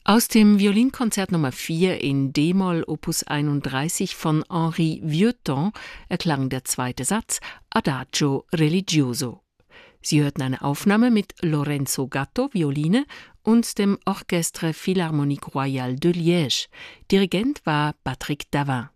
Aus dem Violinkonzert Nummer 4 in d-Moll Opus 31 von Henri Vieuxtemps erklang der zweite Satz Adagio religioso. Sie hörten eine Aufnahme mit Lorenzo Gatto, Violine, und dem Orchestre Philharmonique Royale de Liège. Dirigent war Patrick Davin.